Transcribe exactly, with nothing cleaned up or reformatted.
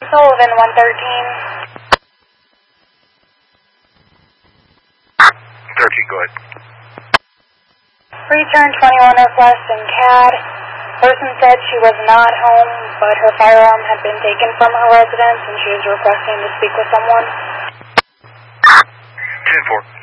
Sullivan, one thirteen. thirteen, go ahead. Return twenty-one request in C A D. Person said she was not home, but her firearm had been taken from her residence and she was requesting to speak with someone. ten four.